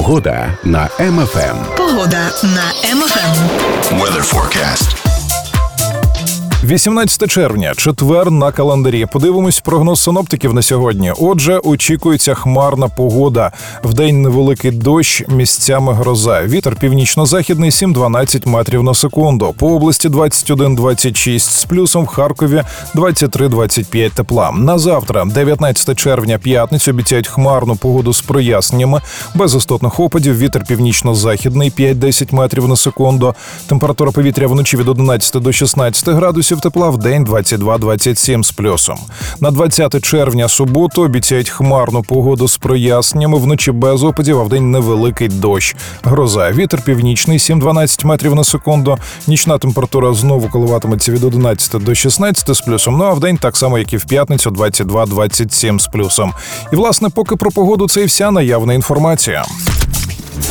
Погода на МФМ. Погода на МФМ. Weather forecast. 18 червня, четвер на календарі. Подивимось прогноз синоптиків на сьогодні. Отже, очікується хмарна погода. Вдень невеликий дощ, місцями гроза. Вітер північно-західний 7-12 метрів на секунду. По області 21-26, з плюсом в Харкові 23-25 тепла. На завтра, 19 червня, п'ятницю, обіцяють хмарну погоду з проясненнями. Без істотних опадів, вітер північно-західний 5-10 метрів на секунду. Температура повітря вночі від 11 до 16 градусів тепла, в день 22-27 з плюсом. На 20 червня, суботу, обіцяють хмарну погоду з проясненнями, вночі без опадів, а вдень невеликий дощ. Гроза. Вітер північний 7-12 метрів на секунду. Нічна температура знову коливатиметься від 11 до 16 з плюсом, ну а вдень так само, як і в п'ятницю, 22-27 з плюсом. І, власне, поки про погоду це і вся наявна інформація.